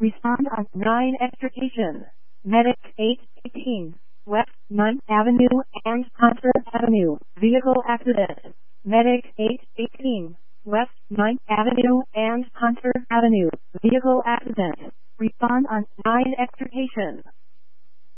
Respond on 9 extrication. Medic 818, West 9th Avenue and Hunter Avenue, vehicle accident. Medic 818, West 9th Avenue and Hunter Avenue, vehicle accident. Respond on 9 extrication.